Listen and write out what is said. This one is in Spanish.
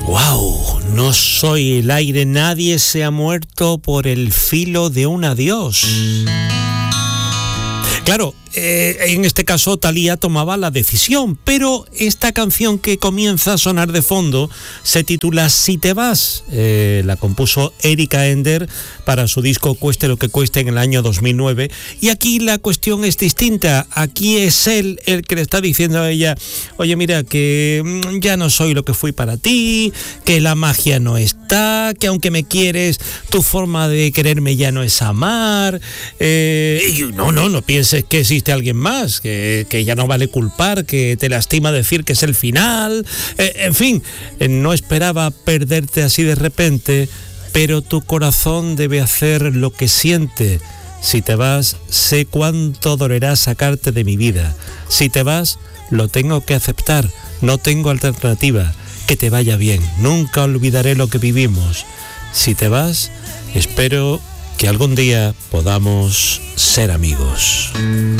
¡Wow! No soy el aire, nadie se ha muerto por el filo de un adiós. Claro, en este caso Thalía tomaba la decisión, pero esta canción que comienza a sonar de fondo se titula Si te vas. La compuso Erika Ender para su disco Cueste lo que cueste en el año 2009, y aquí la cuestión es distinta. Aquí es él el que le está diciendo a ella: oye, mira, que ya no soy lo que fui para ti, que la magia no está, que aunque me quieres, tu forma de quererme ya no es amar, y no pienses que existe alguien más, que ya no vale culpar, que te lastima decir que es el final, en fin, no esperaba perderte así de repente, pero tu corazón debe hacer lo que siente. Si te vas, sé cuánto dolerá sacarte de mi vida. Si te vas, lo tengo que aceptar, no tengo alternativa. Que te vaya bien, nunca olvidaré lo que vivimos. Si te vas, espero que algún día podamos ser amigos.